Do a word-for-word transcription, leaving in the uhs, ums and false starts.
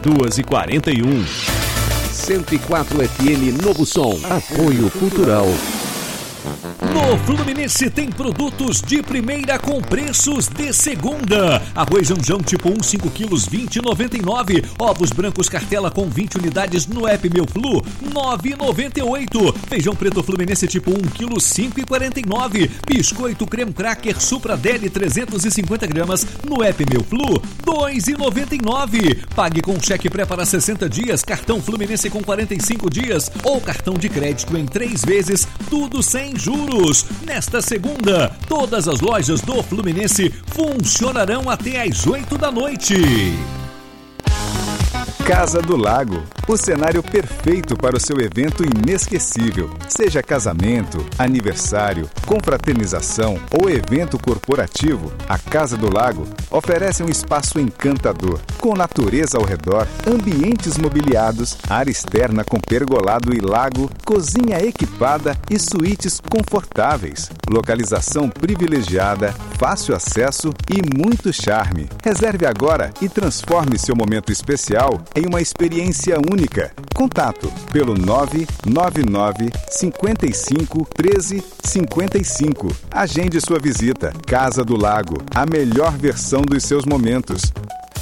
duas e quarenta e um. cento e quatro F M Novo Som. Apoio Cultural. No Fluminense tem produtos de primeira com preços de segunda. Arroz Janjão tipo um, cinco quilos, vinte e noventa e nove. Ovos brancos Cartela com vinte unidades no app Meu Flu, nove e noventa e oito. Feijão preto Fluminense tipo um quilo, cinco e quarenta e nove. Biscoito Creme Cracker Supra Deli trezentos e cinquenta gramas no app Meu Flu, dois e noventa e nove. Pague com cheque pré para sessenta dias, cartão Fluminense com quarenta e cinco dias ou cartão de crédito em três vezes, tudo sem juros. Nesta segunda, todas as lojas do Fluminense funcionarão até às oito da noite. Casa do Lago, o cenário perfeito para o seu evento inesquecível. Seja casamento, aniversário, confraternização ou evento corporativo, a Casa do Lago oferece um espaço encantador, com natureza ao redor, ambientes mobiliados, área externa com pergolado e lago, cozinha equipada e suítes confortáveis. Localização privilegiada, fácil acesso e muito charme. Reserve agora e transforme seu momento especial em uma experiência única. Contato pelo nove nove nove, cinco cinco, um três cinco cinco. Agende sua visita. Casa do Lago, a melhor versão dos seus momentos.